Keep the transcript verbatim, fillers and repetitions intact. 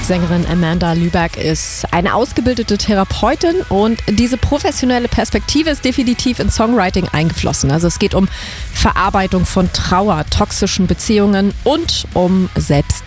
Sängerin Amanda Lüberg ist eine ausgebildete Therapeutin und diese professionelle Perspektive ist definitiv ins Songwriting eingeflossen. Also es geht um Verarbeitung von Trauer, toxischen Beziehungen und um Selbstliebe.